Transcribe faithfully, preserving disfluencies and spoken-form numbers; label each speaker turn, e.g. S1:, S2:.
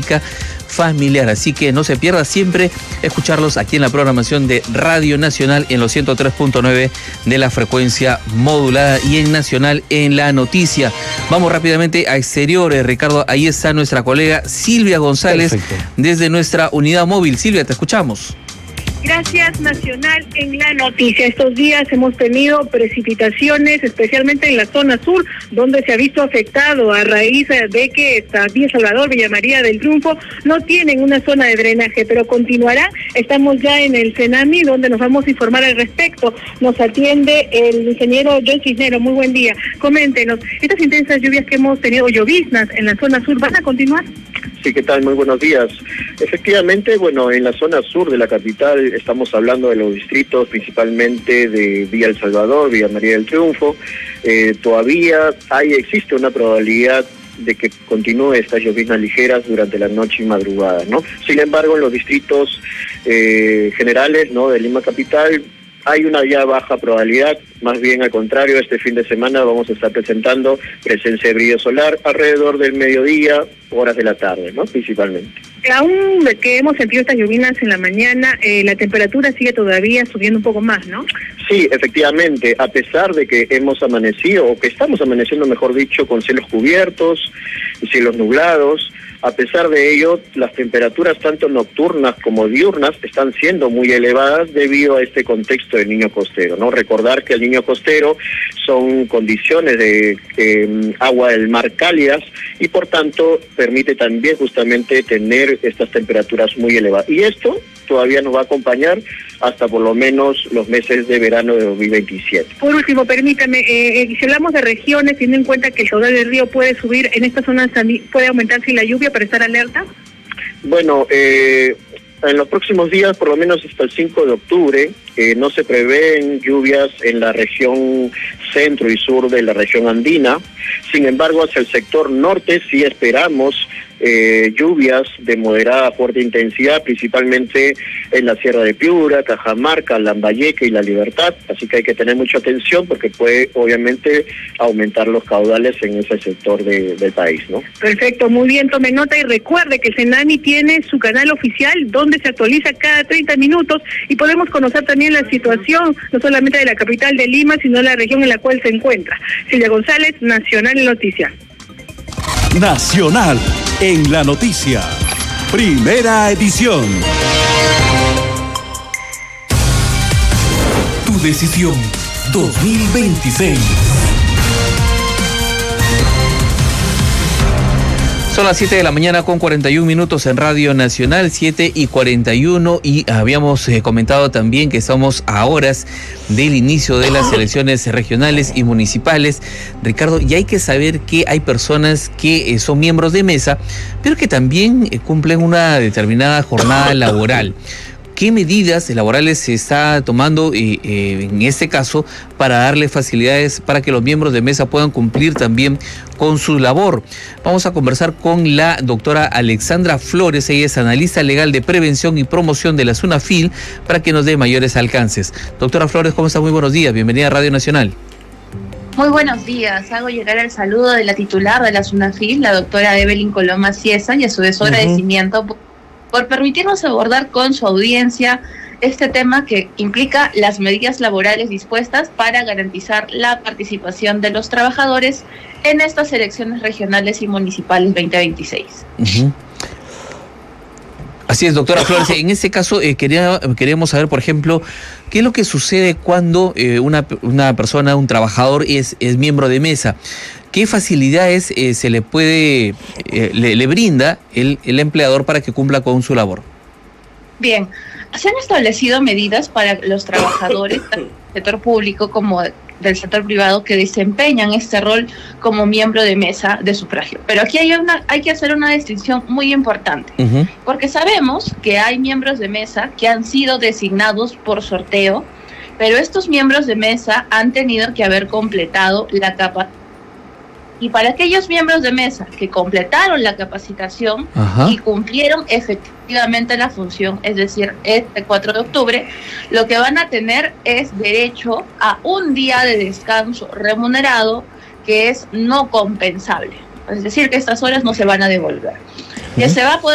S1: dinámica familiar. Así que no se pierda siempre escucharlos aquí en la programación de Radio Nacional en los ciento tres punto nueve de la frecuencia modulada y en Nacional en la noticia. Vamos rápidamente a exteriores, Ricardo. Ahí está nuestra colega Silvia González. Perfecto. Desde nuestra unidad móvil. Silvia, te escuchamos.
S2: Gracias, Nacional en la noticia. Estos días hemos tenido precipitaciones, especialmente en la zona sur, donde se ha visto afectado a raíz de que Villa Salvador, Villa María del Triunfo no tienen una zona de drenaje, pero continuará. Estamos ya en el Senami, donde nos vamos a informar al respecto. Nos atiende el ingeniero John Cisnero. Muy buen día. Coméntenos, estas intensas lluvias que hemos tenido, lloviznas en la zona sur, ¿van a continuar?
S3: Sí, ¿qué tal? Muy buenos días. Efectivamente, bueno, en la zona sur de la capital estamos hablando de los distritos principalmente de Villa El Salvador, Villa María del Triunfo. Eh, todavía hay existe una probabilidad de que continúe estas lloviznas ligeras durante la noche y madrugada, ¿no? Sin embargo, en los distritos eh, generales, ¿no?, de Lima Capital hay una ya baja probabilidad. Más bien al contrario, este fin de semana vamos a estar presentando presencia de brillo solar alrededor del mediodía, horas de la tarde, ¿no?, principalmente.
S2: Aún que hemos sentido estas lluvias en la mañana, eh, la temperatura sigue todavía subiendo un poco más, ¿no?
S3: Sí, efectivamente, a pesar de que hemos amanecido, o que estamos amaneciendo, mejor dicho, con cielos cubiertos y cielos nublados, a pesar de ello, las temperaturas tanto nocturnas como diurnas están siendo muy elevadas debido a este contexto del niño costero, ¿no? Recordar que el niño costero son condiciones de eh, agua del mar cálidas y por tanto permite también justamente tener estas temperaturas muy elevadas. Y esto todavía nos va a acompañar hasta por lo menos los meses de verano de dos mil veintisiete.
S2: Por último, permítame, eh, si hablamos de regiones, teniendo en cuenta que el caudal del río puede subir, en estas zonas también puede aumentar si la lluvia para estar alerta.
S3: Bueno, eh, en los próximos días, por lo menos hasta el cinco de octubre, eh, no se prevén lluvias en la región centro y sur de la región andina. Sin embargo, hacia el sector norte sí esperamos Eh, lluvias de moderada a fuerte intensidad, principalmente en la Sierra de Piura, Cajamarca, Lambayeque y La Libertad, así que hay que tener mucha atención porque puede obviamente aumentar los caudales en ese sector de, del país, ¿no?
S2: Perfecto, muy bien, tome nota y recuerde que el Senami tiene su canal oficial donde se actualiza cada treinta minutos y podemos conocer también la situación, no solamente de la capital de Lima, sino de la región en la cual se encuentra. Silvia González, Nacional en Noticias.
S4: Nacional en la noticia, primera edición. Tu decisión dos mil veintiséis.
S1: Son las siete de la mañana con cuarenta y un minutos en Radio Nacional, siete y cuarenta y uno, y habíamos eh, comentado también que estamos a horas del inicio de las elecciones regionales y municipales, Ricardo, y hay que saber que hay personas que eh, son miembros de mesa, pero que también eh, cumplen una determinada jornada laboral. ¿Qué medidas laborales se está tomando eh, eh, en este caso para darle facilidades para que los miembros de mesa puedan cumplir también con su labor? Vamos a conversar con la doctora Alexandra Flores, ella es analista legal de prevención y promoción de la SUNAFIL, para que nos dé mayores alcances. Doctora Flores, ¿cómo está? Muy buenos días, bienvenida a Radio Nacional.
S5: Muy buenos días, hago llegar el saludo de la titular de la SUNAFIL, la doctora Evelyn Coloma Ciesa, y a su vez su agradecimiento uh-huh. por permitirnos abordar con su audiencia este tema que implica las medidas laborales dispuestas para garantizar la participación de los trabajadores en estas elecciones regionales y municipales veinte veintiséis. Uh-huh.
S1: Así es, doctora Flores. En este caso eh, quería, queremos saber, por ejemplo, qué es lo que sucede cuando eh, una, una persona, un trabajador es, es miembro de mesa. ¿Qué facilidades eh, se le puede, eh, le, le brinda el, el empleador para que cumpla con su labor?
S5: Bien, se han establecido medidas para los trabajadores del sector público como del sector privado que desempeñan este rol como miembro de mesa de sufragio. Pero aquí hay una, hay que hacer una distinción muy importante, uh-huh. porque sabemos que hay miembros de mesa que han sido designados por sorteo, pero estos miembros de mesa han tenido que haber completado la capa. Y para aquellos miembros de mesa que completaron la capacitación Ajá. y cumplieron efectivamente la función, es decir, este cuatro de octubre, lo que van a tener es derecho a un día de descanso remunerado que es no compensable. Es decir, que estas horas no se van a devolver. Uh-huh. Que se va a poder